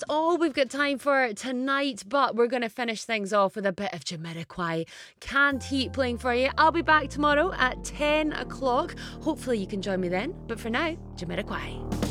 all we've got time for tonight, but we're going to finish things off with a bit of Jamiroquai. Can't Heat playing for you. I'll be back tomorrow at 10 o'clock. Hopefully you can join me then. But for now, Jamiroquai.